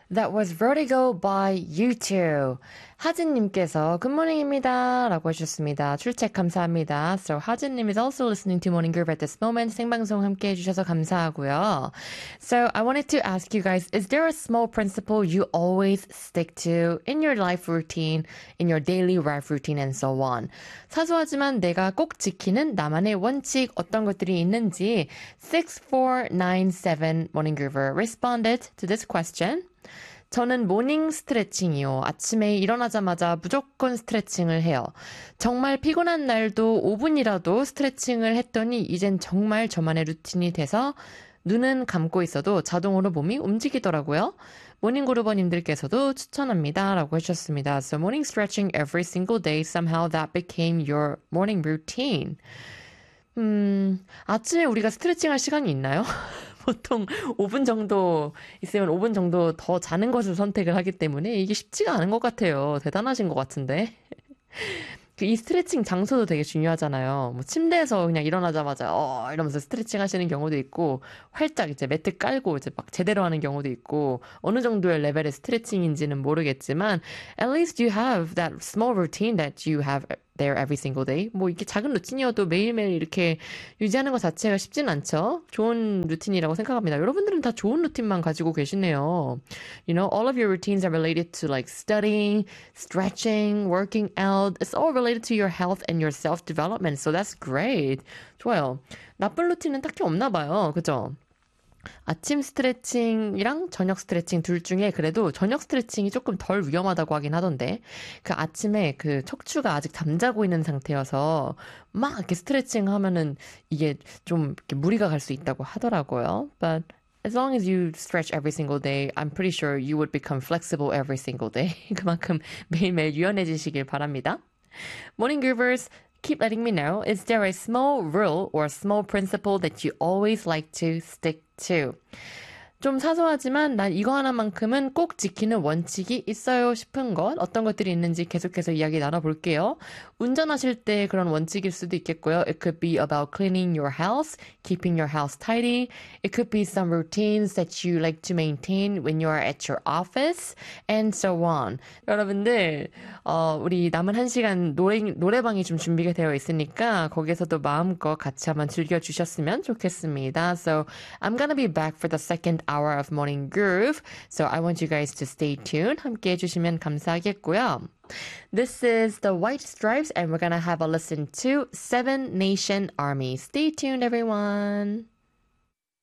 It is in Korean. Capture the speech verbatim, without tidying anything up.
That was Vertigo by U two. 하진님께서 굿모닝입니다 라고 해주셨습니다. 출첵 감사합니다. So 하진님 is also listening to Morning Groove at this moment. 생방송 함께 해주셔서 감사하고요. So I wanted to ask you guys, is there a small principle you always stick to in your life routine, in your daily life routine and so on? 사소하지만 내가 꼭 지키는 나만의 원칙 어떤 것들이 있는지 six four nine seven Morning Groover responded to this question. 저는 모닝 스트레칭이요. 아침에 일어나자마자 무조건 스트레칭을 해요. 정말 피곤한 날도 오 분이라도 스트레칭을 했더니 이젠 정말 저만의 루틴이 돼서 눈은 감고 있어도 자동으로 몸이 움직이더라고요. 모닝그루버님들께서도 추천합니다. 라고 해주셨습니다. So morning stretching every single day, somehow that became your morning routine. 음, 아침에 우리가 스트레칭 할 시간이 있나요? 보통 오 분 정도 있으면 오 분 정도 더 자는 것을 선택을 하기 때문에 이게 쉽지가 않은 것 같아요. 대단하신 것 같은데. 그 이 스트레칭 장소도 되게 중요하잖아요. 뭐 침대에서 그냥 일어나자마자 어 이러면서 스트레칭 하시는 경우도 있고 활짝 이제 매트 깔고 이제 막 제대로 하는 경우도 있고 어느 정도의 레벨의 스트레칭인지는 모르겠지만 at least you have that small routine that you have there every single day. 뭐 이게 작은 루틴이어도 매일매일 이렇게 유지하는 것 자체가 쉽진 않죠. 좋은 루틴이라고 생각합니다. 여러분들은 다 좋은 루틴만 가지고 계시네요. You know, all of your routines are related to like studying, stretching, working out. It's all related to your health and your self-development. So that's great. 좋아요. 나쁜 루틴은 딱히 없나 봐요. 그죠? 아침 스트레칭이랑 저녁 스트레칭 둘 중에 그래도 저녁 스트레칭이 조금 덜 위험하다고 하긴 하던데 그 아침에 그 척추가 아직 잠자고 있는 상태여서 막 이렇게 스트레칭 하면은 이게 좀 이렇게 무리가 갈 수 있다고 하더라고요. But as long as you stretch every single day, I'm pretty sure you would become flexible every single day. 그만큼 매일매일 유연해지시길 바랍니다. Morning Groovers, keep letting me know, is there a small rule or a small principle that you always like to stick to? 좀 사소하지만 난 이거 하나만큼은 꼭 지키는 원칙이 있어요 싶은 것 어떤 것들이 있는지 계속해서 이야기 나눠볼게요. 운전하실 때 그런 원칙일 수도 있겠고요. It could be about cleaning your house, keeping your house tidy. It could be some routines that you like to maintain when you are at your office and so on. 여러분들 어, 우리 남은 한 시간 노래, 노래방이 좀 준비가 되어 있으니까 거기에서도 마음껏 같이 한번 즐겨주셨으면 좋겠습니다. So I'm gonna be back for the second hour of Morning Groove. So I want you guys to stay tuned. 함께 해주시면 감사하겠고요. This is the White Stripes and we're gonna have a listen to Seven Nation Army. Stay tuned, everyone.